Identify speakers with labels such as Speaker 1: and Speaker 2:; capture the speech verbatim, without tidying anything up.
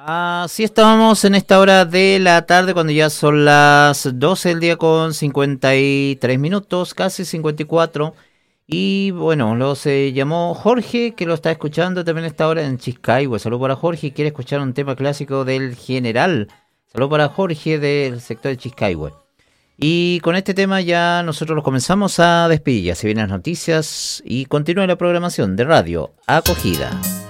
Speaker 1: Así estábamos en esta hora de la tarde, cuando ya son las doce del día con cincuenta y tres minutos, casi cincuenta y cuatro. Y bueno, lo se llamó Jorge, que lo está escuchando también a esta hora en Chiscaihue. Saludos para Jorge, quiere escuchar un tema clásico del General. Saludos para Jorge del sector de Chiscaihue. Y con este tema ya nosotros los comenzamos a despedir. Ya se vienen las noticias y continúa la programación de Radio Acogida.